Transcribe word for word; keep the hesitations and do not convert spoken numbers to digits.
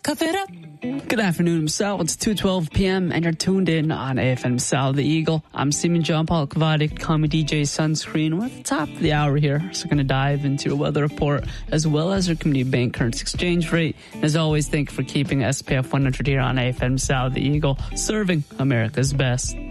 Cough it up. Good afternoon, Sal. It's two twelve p.m. and you're tuned in on A F M Sal the Eagle. I'm Seaman John Paul Kvadik, Comedy D J Sunscreen. We're at the top of the hour here, so we're going to dive into a weather report as well as our community bank currency exchange rate. As always, thank you for keeping S P F one hundred here on A F M Sal the Eagle, serving America's best.